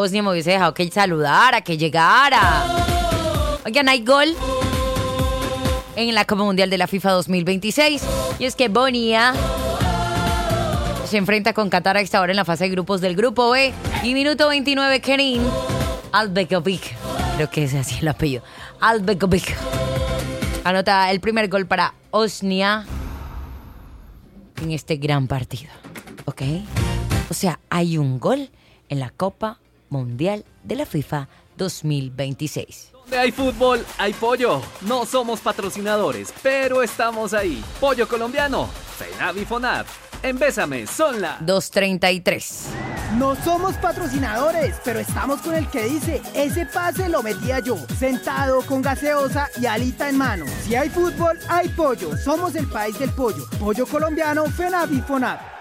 Bosnia me hubiese dejado que saludara, que llegara. Oigan, hay gol en la Copa Mundial de la FIFA 2026. Y es que Bosnia se enfrenta con Qatar a esta hora en la fase de grupos del Grupo B. Y minuto 29, Kerim Albegovic, creo que es así el apellido, Albegovic, anota el primer gol para Bosnia en este gran partido. ¿Ok? O sea, hay un gol en la Copa Mundial de la FIFA 2026. Donde hay fútbol, hay pollo. No somos patrocinadores, pero estamos ahí. Pollo colombiano, FENAV y FONAV. En Bésame son las 2:33. No somos patrocinadores, pero estamos con el que dice, ese pase lo metía yo, sentado con gaseosa y alita en mano. Si hay fútbol, hay pollo. Somos el país del pollo. Pollo colombiano, FENAV y FONAV.